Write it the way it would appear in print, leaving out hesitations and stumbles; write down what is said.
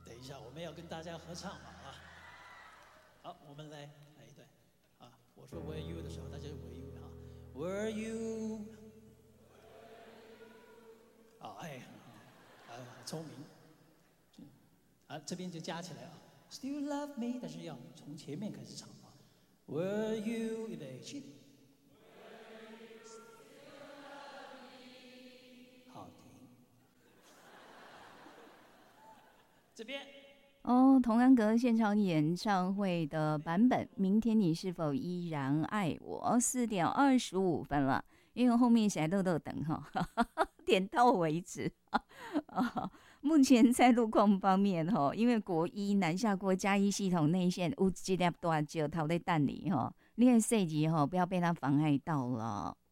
等一下我们要跟大家合唱嘛啊。好，我们来一段啊。我说 Were you 的时候，大家就 Were you 哈。Were you？ 啊，哎，聪明。这边就加起来啊。Still love me， 但是要从前面开始唱啊。Were you？ 预备起。好听。这边。 童安格现场演唱会的版本，明天你是否依然爱我？4点25分了，因为后面实在都等哈，点到为止。目前在路况方面因为国一南下过嘉义系统内线有一粒大石头在等你你的设计不要被它妨碍到了。